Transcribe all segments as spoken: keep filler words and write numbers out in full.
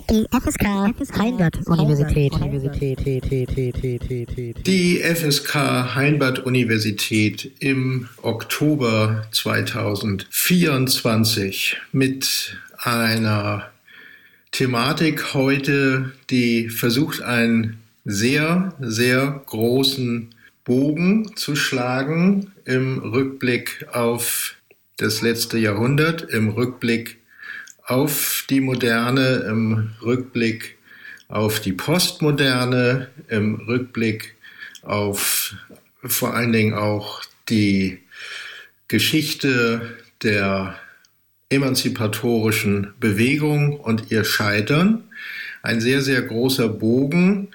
Die F S K Heimbad-Universität. Die F S K Heimbad-Universität im Oktober zweitausendvierundzwanzig mit einer Thematik heute, die versucht, einen sehr, sehr großen Bogen zu schlagen im Rückblick auf das letzte Jahrhundert, im Rückblick auf die Moderne, im Rückblick auf die Postmoderne, im Rückblick auf vor allen Dingen auch die Geschichte der emanzipatorischen Bewegung und ihr Scheitern. Ein sehr, sehr großer Bogen,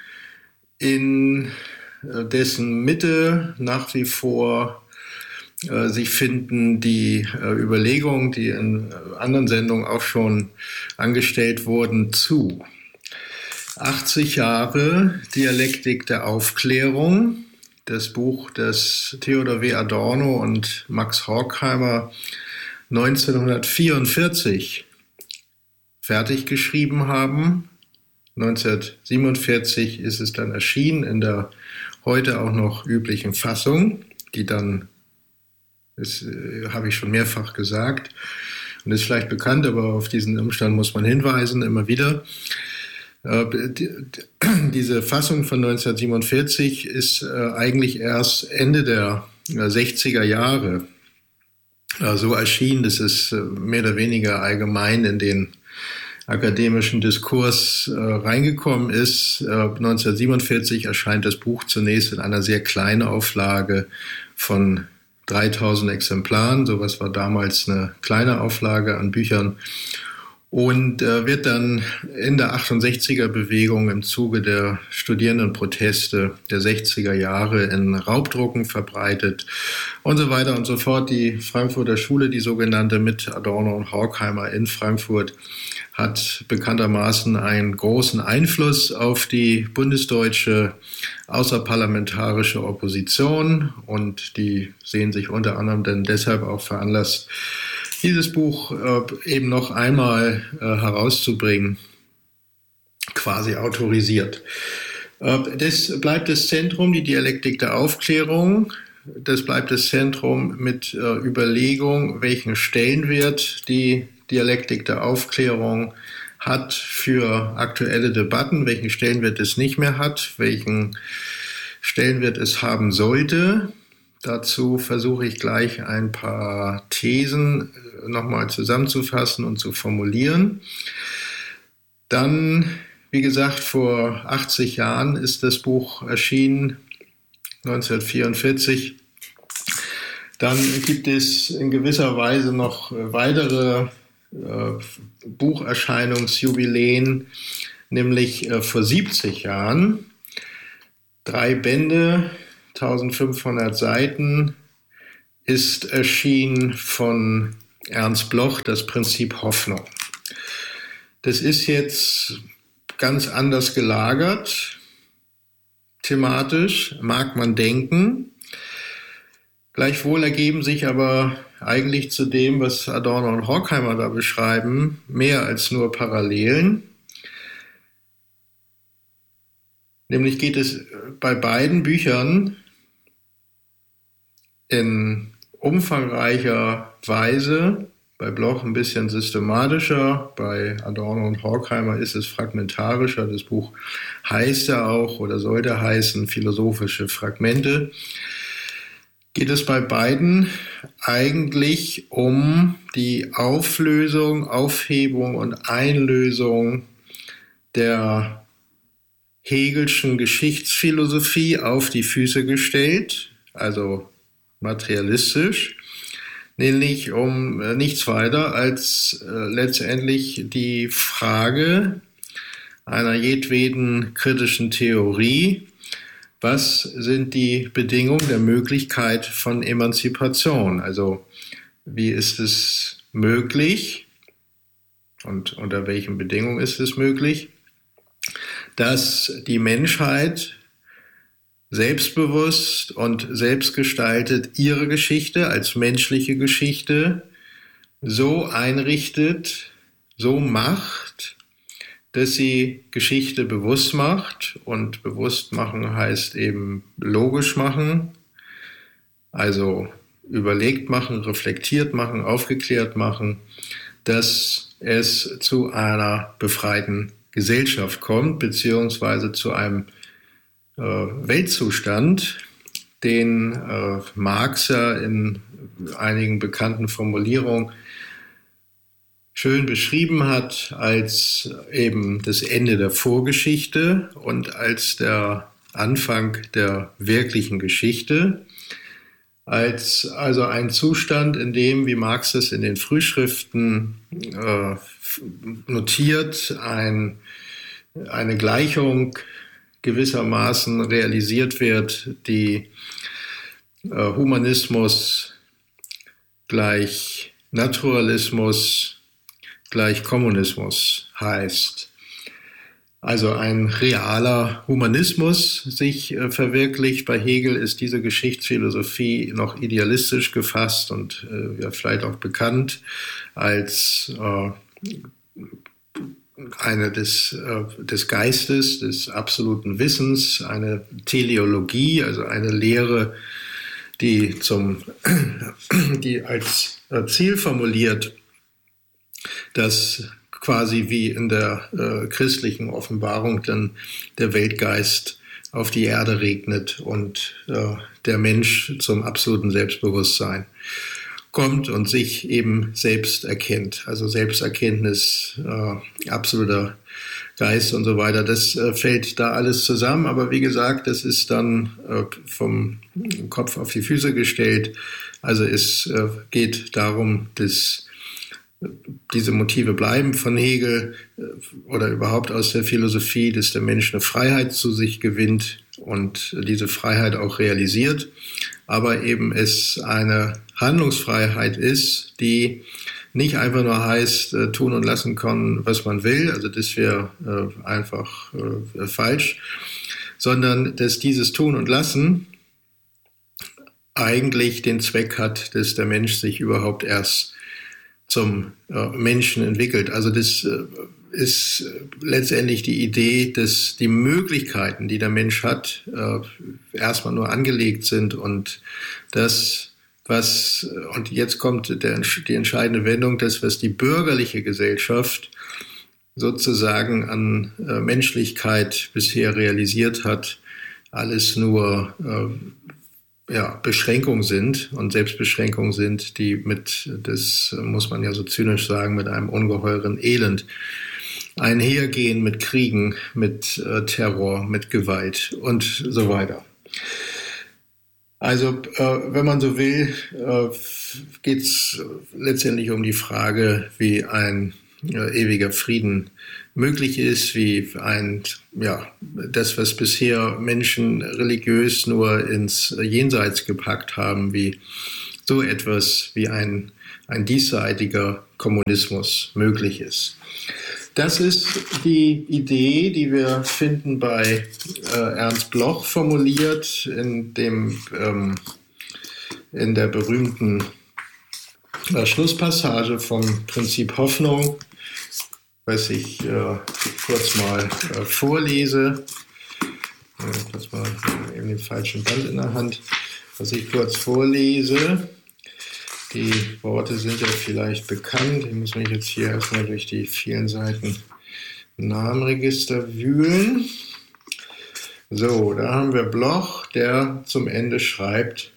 in dessen Mitte nach wie vor äh, sich finden die äh, Überlegungen, die in äh, anderen Sendungen auch schon angestellt wurden, zu. achtzig Jahre Dialektik der Aufklärung, das Buch, das Theodor W. Adorno und Max Horkheimer neunzehnhundertvierundvierzig fertig geschrieben haben. neunzehnhundertsiebenundvierzig ist es dann erschienen in der heute auch noch üblichen Fassung, die dann, das äh, habe ich schon mehrfach gesagt und ist vielleicht bekannt, aber auf diesen Umstand muss man hinweisen, immer wieder. Äh, die, diese Fassung von neunzehnhundertsiebenundvierzig ist äh, eigentlich erst Ende der äh, sechziger Jahre äh, so erschienen, dass es äh, mehr oder weniger allgemein in den akademischen Diskurs äh, reingekommen ist. Äh, neunzehnhundertsiebenundvierzig erscheint das Buch zunächst in einer sehr kleinen Auflage von dreitausend Exemplaren. Sowas war damals eine kleine Auflage an Büchern. Und äh, wird dann in der achtundsechziger-Bewegung im Zuge der Studierendenproteste der sechziger Jahre in Raubdrucken verbreitet und so weiter und so fort. Die Frankfurter Schule, die sogenannte mit Adorno und Horkheimer in Frankfurt, hat bekanntermaßen einen großen Einfluss auf die bundesdeutsche außerparlamentarische Opposition und die sehen sich unter anderem dann deshalb auch veranlasst, dieses Buch äh, eben noch einmal äh, herauszubringen, quasi autorisiert. Äh, das bleibt das Zentrum, die Dialektik der Aufklärung. Das bleibt das Zentrum mit äh, Überlegung, welchen Stellenwert die Dialektik der Aufklärung hat für aktuelle Debatten, welchen Stellenwert es nicht mehr hat, welchen Stellenwert es haben sollte. Dazu versuche ich gleich ein paar Thesen nochmal zusammenzufassen und zu formulieren. Dann, wie gesagt, vor achtzig Jahren ist das Buch erschienen, neunzehnhundertvierundvierzig. Dann gibt es in gewisser Weise noch weitere äh, Bucherscheinungsjubiläen, nämlich äh, vor siebzig Jahren. Drei Bände, eintausendfünfhundert Seiten, ist erschienen von Ernst Bloch, das Prinzip Hoffnung. Das ist jetzt ganz anders gelagert, thematisch, mag man denken. Gleichwohl ergeben sich aber eigentlich zu dem, was Adorno und Horkheimer da beschreiben, mehr als nur Parallelen. Nämlich geht es bei beiden Büchern in umfangreicher Weise, bei Bloch ein bisschen systematischer, bei Adorno und Horkheimer ist es fragmentarischer. Das Buch heißt ja auch oder sollte heißen Philosophische Fragmente. Geht es bei beiden eigentlich um die Auflösung, Aufhebung und Einlösung der Hegelschen Geschichtsphilosophie auf die Füße gestellt, also materialistisch, nämlich um äh, nichts weiter als äh, letztendlich die Frage einer jedweden kritischen Theorie, was sind die Bedingungen der Möglichkeit von Emanzipation? Also wie ist es möglich und unter welchen Bedingungen ist es möglich, dass die Menschheit selbstbewusst und selbstgestaltet ihre Geschichte als menschliche Geschichte so einrichtet, so macht, dass sie Geschichte bewusst macht, und bewusst machen heißt eben logisch machen, also überlegt machen, reflektiert machen, aufgeklärt machen, dass es zu einer befreiten Gesellschaft kommt, beziehungsweise zu einem äh, Weltzustand, den äh, Marx ja in einigen bekannten Formulierungen schön beschrieben hat als eben das Ende der Vorgeschichte und als der Anfang der wirklichen Geschichte, als also ein Zustand, in dem, wie Marx es in den Frühschriften äh, notiert, ein, eine Gleichung gewissermaßen realisiert wird, die äh, Humanismus gleich Naturalismus gleich Kommunismus heißt. Also ein realer Humanismus sich äh, verwirklicht. Bei Hegel ist diese Geschichtsphilosophie noch idealistisch gefasst und äh, ja, vielleicht auch bekannt als äh, eine des, äh, des Geistes, des absoluten Wissens, eine Teleologie, also eine Lehre, die, zum, die als äh, Ziel formuliert, dass quasi wie in der äh, christlichen Offenbarung dann der Weltgeist auf die Erde regnet und äh, der Mensch zum absoluten Selbstbewusstsein kommt und sich eben selbst erkennt. Also Selbsterkenntnis, äh, absoluter Geist und so weiter, das äh, fällt da alles zusammen. Aber wie gesagt, das ist dann äh, vom Kopf auf die Füße gestellt. Also es äh, geht darum, dass diese Motive bleiben von Hegel oder überhaupt aus der Philosophie, dass der Mensch eine Freiheit zu sich gewinnt und diese Freiheit auch realisiert, aber eben es eine Handlungsfreiheit ist, die nicht einfach nur heißt, äh, tun und lassen können, was man will, also das wäre äh, einfach äh, falsch, sondern dass dieses Tun und Lassen eigentlich den Zweck hat, dass der Mensch sich überhaupt erst zum äh, Menschen entwickelt. Also das äh, ist äh, letztendlich die Idee, dass die Möglichkeiten, die der Mensch hat, äh, erstmal nur angelegt sind und das, was, und jetzt kommt der, die entscheidende Wendung, das, was die bürgerliche Gesellschaft sozusagen an äh, Menschlichkeit bisher realisiert hat, alles nur äh, ja, Beschränkungen sind und Selbstbeschränkungen sind, die mit, das muss man ja so zynisch sagen, mit einem ungeheuren Elend einhergehen, mit Kriegen, mit äh, Terror, mit Gewalt und so weiter. Also, äh, wenn man so will, äh, geht es letztendlich um die Frage, wie ein äh, ewiger Frieden möglich ist, wie ein, ja, das, was bisher Menschen religiös nur ins Jenseits gepackt haben, wie so etwas wie ein, ein diesseitiger Kommunismus möglich ist. Das ist die Idee, die wir finden bei äh, Ernst Bloch formuliert in dem, ähm, in der berühmten äh, Schlusspassage vom Prinzip Hoffnung, was ich äh, kurz mal äh, vorlese. Äh, kurz mal äh, eben den falschen Band in der Hand. Was ich kurz vorlese. Die Worte sind ja vielleicht bekannt. Ich muss mich jetzt hier erstmal durch die vielen Seiten Namenregister wühlen. So, da haben wir Bloch, der zum Ende schreibt: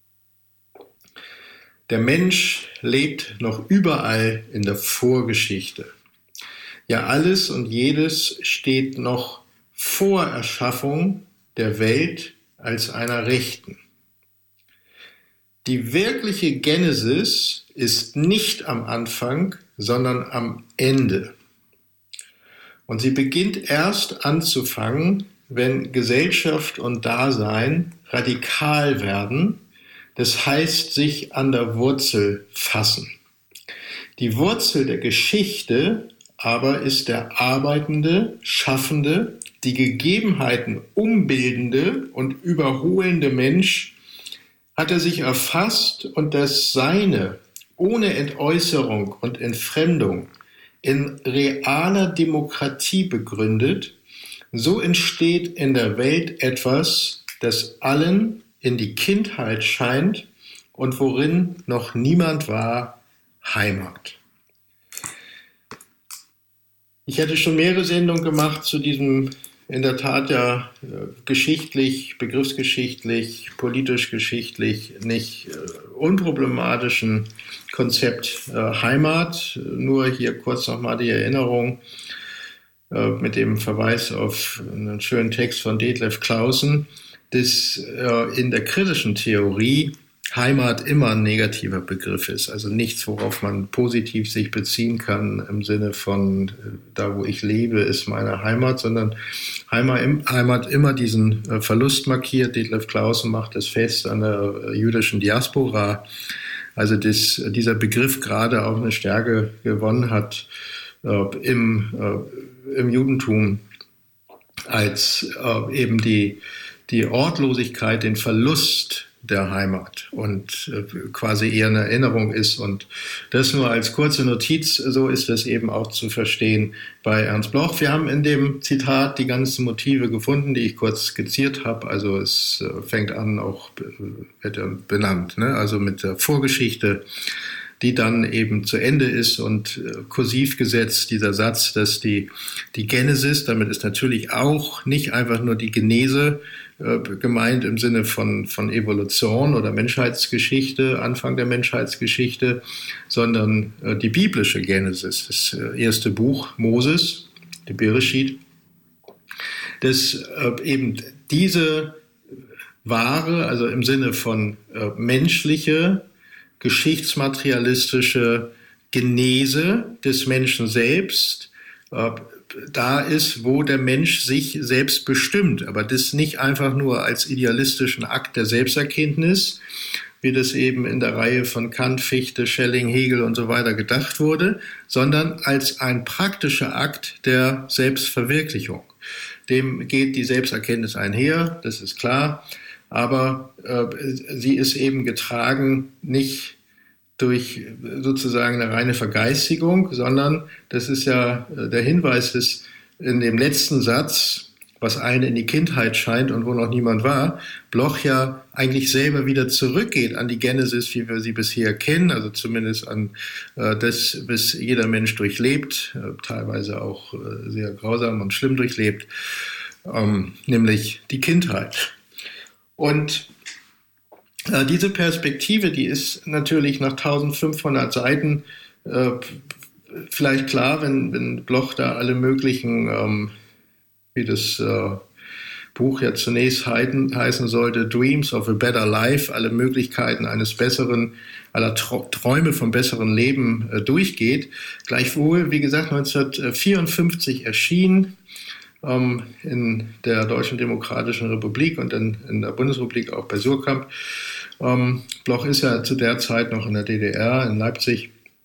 Der Mensch lebt noch überall in der Vorgeschichte. Ja, alles und jedes steht noch vor Erschaffung der Welt als einer Rechten. Die wirkliche Genesis ist nicht am Anfang, sondern am Ende. Und sie beginnt erst anzufangen, wenn Gesellschaft und Dasein radikal werden, das heißt sich an der Wurzel fassen. Die Wurzel der Geschichte aber ist der arbeitende, schaffende, die Gegebenheiten umbildende und überholende Mensch. Hat er sich erfasst und das Seine ohne Entäußerung und Entfremdung in realer Demokratie begründet, so entsteht in der Welt etwas, das allen in die Kindheit scheint und worin noch niemand war, Heimat. Ich hatte schon mehrere Sendungen gemacht zu diesem in der Tat ja geschichtlich, begriffsgeschichtlich, politisch-geschichtlich nicht unproblematischen Konzept Heimat. Nur hier kurz nochmal die Erinnerung mit dem Verweis auf einen schönen Text von Detlef Clausen, dass in der kritischen Theorie Heimat immer ein negativer Begriff ist, also nichts, worauf man positiv sich beziehen kann im Sinne von da, wo ich lebe, ist meine Heimat, sondern Heimat immer diesen Verlust markiert. Detlef Clausen macht es fest an der jüdischen Diaspora, also dass dieser Begriff gerade auch eine Stärke gewonnen hat äh, im, äh, im Judentum, als äh, eben die, die Ortlosigkeit, den Verlust der Heimat und äh, quasi eher eine Erinnerung ist. Und das nur als kurze Notiz, so ist das eben auch zu verstehen bei Ernst Bloch. Wir haben in dem Zitat die ganzen Motive gefunden, die ich kurz skizziert habe. Also es äh, fängt an, auch wird er benannt, ne? Also mit der Vorgeschichte, die dann eben zu Ende ist und äh, kursiv gesetzt, dieser Satz, dass die, die Genesis, damit ist natürlich auch nicht einfach nur die Genese äh, gemeint im Sinne von, von Evolution oder Menschheitsgeschichte, Anfang der Menschheitsgeschichte, sondern äh, die biblische Genesis, das äh, erste Buch Moses, die Bereshit, dass äh, eben diese Ware, also im Sinne von äh, menschliche, geschichtsmaterialistische Genese des Menschen selbst äh, da ist, wo der Mensch sich selbst bestimmt. Aber das nicht einfach nur als idealistischen Akt der Selbsterkenntnis, wie das eben in der Reihe von Kant, Fichte, Schelling, Hegel und so weiter gedacht wurde, sondern als ein praktischer Akt der Selbstverwirklichung. Dem geht die Selbsterkenntnis einher, das ist klar. Aber äh, sie ist eben getragen nicht durch sozusagen eine reine Vergeistigung, sondern das ist ja äh, der Hinweis, dass in dem letzten Satz, was einen in die Kindheit scheint und wo noch niemand war, Bloch ja eigentlich selber wieder zurückgeht an die Genesis, wie wir sie bisher kennen, also zumindest an äh, das, was jeder Mensch durchlebt, äh, teilweise auch äh, sehr grausam und schlimm durchlebt, ähm, nämlich die Kindheit. Und äh, diese Perspektive, die ist natürlich nach eintausendfünfhundert Seiten äh, vielleicht klar, wenn, wenn Bloch da alle möglichen, ähm, wie das äh, Buch ja zunächst heiten, heißen sollte, Dreams of a Better Life, alle Möglichkeiten eines besseren, aller Träume vom besseren Leben äh, durchgeht. Gleichwohl, wie gesagt, neunzehnhundertvierundfünfzig erschien in der Deutschen Demokratischen Republik und in, in der Bundesrepublik auch bei Surkamp. Ähm, Bloch ist ja zu der Zeit noch in der D D R, in Leipzig.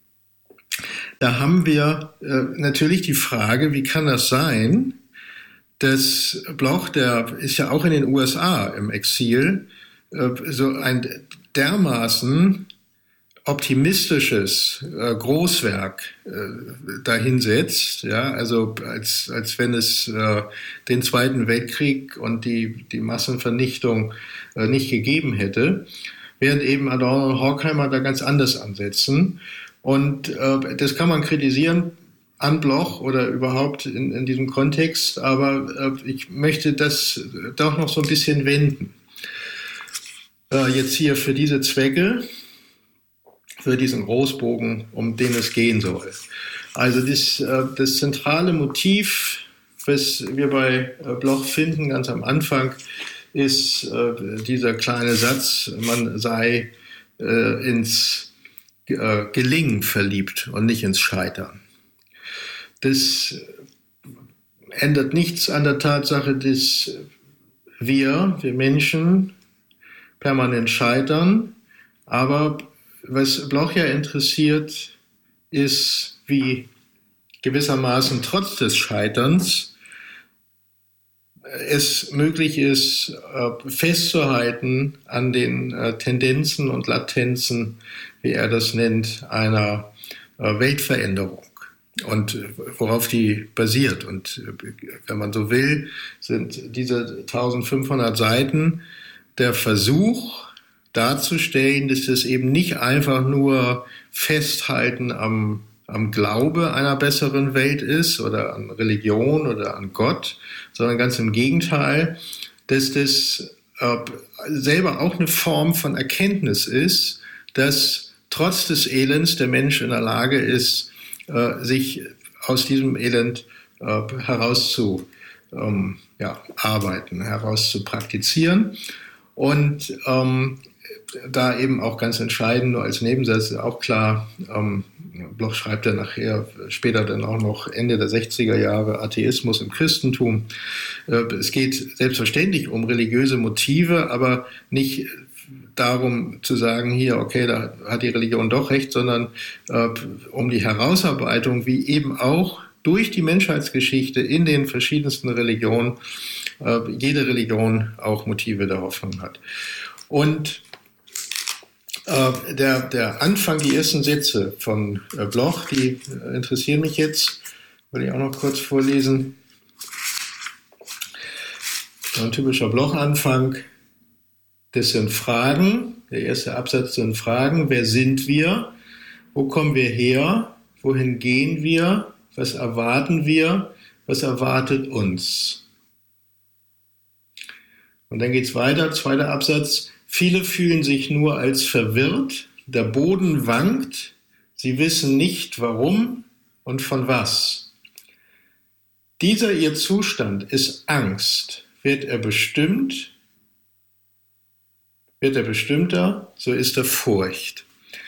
Da haben wir äh, natürlich die Frage, wie kann das sein, dass Bloch, der ist ja auch in den U S A im Exil, äh, so ein dermaßen optimistisches äh, Großwerk äh, dahinsetzt, ja, also als als wenn es äh, den Zweiten Weltkrieg und die die Massenvernichtung äh, nicht gegeben hätte, während eben Adorno und Horkheimer da ganz anders ansetzen. Und äh, das kann man kritisieren an Bloch oder überhaupt in, in diesem Kontext, aber äh, ich möchte das doch noch so ein bisschen wenden. Äh, jetzt hier für diese Zwecke, für diesen Großbogen, um den es gehen soll. Also das, das zentrale Motiv, was wir bei Bloch finden, ganz am Anfang, ist dieser kleine Satz, man sei ins Gelingen verliebt und nicht ins Scheitern. Das ändert nichts an der Tatsache, dass wir, wir Menschen, permanent scheitern, aber was Bloch ja interessiert, ist, wie gewissermaßen trotz des Scheiterns es möglich ist, festzuhalten an den Tendenzen und Latenzen, wie er das nennt, einer Weltveränderung. und worauf die basiert. Und wenn man so will, sind diese eintausendfünfhundert Seiten der Versuch darzustellen, dass es eben nicht einfach nur Festhalten am, am Glaube einer besseren Welt ist oder an Religion oder an Gott, sondern ganz im Gegenteil, dass das äh, selber auch eine Form von Erkenntnis ist, dass trotz des Elends der Mensch in der Lage ist, äh, sich aus diesem Elend äh, heraus zu ähm, ja, arbeiten, heraus zu praktizieren. Und ähm, da eben auch ganz entscheidend, nur als Nebensatz auch klar, ähm, Bloch schreibt ja nachher, später dann auch noch Ende der sechziger Jahre, Atheismus im Christentum. Äh, es geht selbstverständlich um religiöse Motive, aber nicht darum zu sagen, hier, okay, da hat die Religion doch recht, sondern äh, um die Herausarbeitung, wie eben auch durch die Menschheitsgeschichte in den verschiedensten Religionen äh, jede Religion auch Motive der Hoffnung hat. Und äh, der, der Anfang, die ersten Sätze von äh, Bloch, die äh, interessieren mich jetzt, will ich auch noch kurz vorlesen. Ein typischer Bloch-Anfang. Das sind Fragen, der erste Absatz sind Fragen, wer sind wir, wo kommen wir her, wohin gehen wir, was erwarten wir, was erwartet uns. Und dann geht's weiter, zweiter Absatz, viele fühlen sich nur als verwirrt, der Boden wankt, sie wissen nicht warum und von was. Dieser ihr Zustand ist Angst, wird er bestimmt, Wird er bestimmter, so ist er Furcht.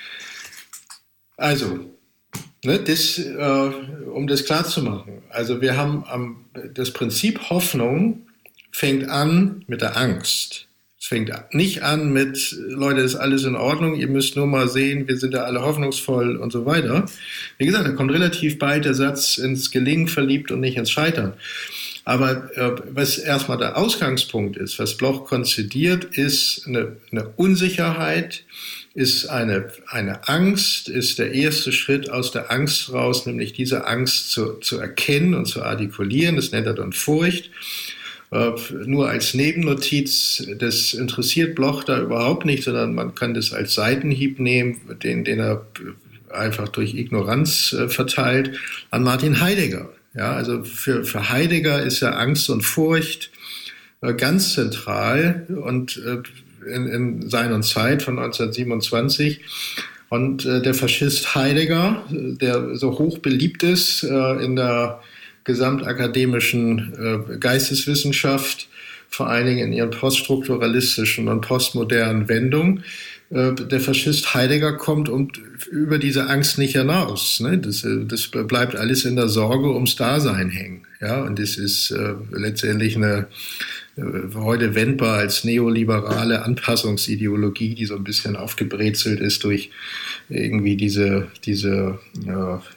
Also, ne, das, äh, um das klar zu machen, also wir haben am, das Prinzip Hoffnung fängt an mit der Angst. Es fängt nicht an mit, Leute, ist alles in Ordnung, ihr müsst nur mal sehen, wir sind ja alle hoffnungsvoll und so weiter. Wie gesagt, da kommt relativ bald der Satz ins Gelingen verliebt und nicht ins Scheitern. Aber äh, was erstmal der Ausgangspunkt ist, was Bloch konzidiert, ist eine, eine Unsicherheit, ist eine, eine Angst, ist der erste Schritt aus der Angst raus, nämlich diese Angst zu, zu erkennen und zu artikulieren. Das nennt er dann Furcht. Äh, nur als Nebennotiz, das interessiert Bloch da überhaupt nicht, sondern man kann das als Seitenhieb nehmen, den, den er einfach durch Ignoranz äh, verteilt, an Martin Heidegger. Ja, also für, für Heidegger ist ja Angst und Furcht äh, ganz zentral und äh, in, in seiner Zeit von neunzehnhundertsiebenundzwanzig. Und äh, der Faschist Heidegger, der so hoch beliebt ist äh, in der gesamtakademischen äh, Geisteswissenschaft, vor allen Dingen in ihren poststrukturalistischen und postmodernen Wendungen, der Faschist Heidegger kommt und über diese Angst nicht hinaus. Ne? Das, das bleibt alles in der Sorge ums Dasein hängen. Ja? Und das ist äh, letztendlich eine äh, heute wendbar als neoliberale Anpassungsideologie, die so ein bisschen aufgebrezelt ist durch irgendwie diese, diese ja,